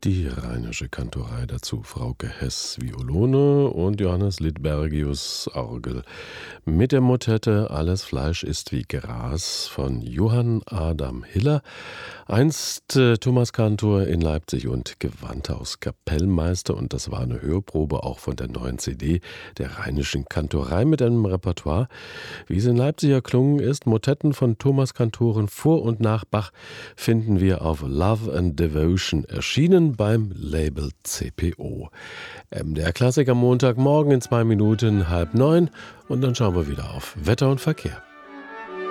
die Rheinische Kantorei, dazu Frauke Hess Violone und Johannes Littbergius Orgel. Mit der Motette Alles Fleisch ist wie Gras von Johann Adam Hiller. Einst Thomas Kantor in Leipzig und Gewandhaus Kapellmeister, und das war eine Hörprobe auch von der neuen CD der Rheinischen Kantorei mit einem Repertoire, wie es in Leipzig erklungen ist. Motetten von Thomas Kantoren vor und nach Bach finden wir auf Love and Devotion, erschienen beim Label CPO. MDR Klassik am Montagmorgen in 2 Minuten 8:30, und dann schauen wir wieder auf Wetter und Verkehr.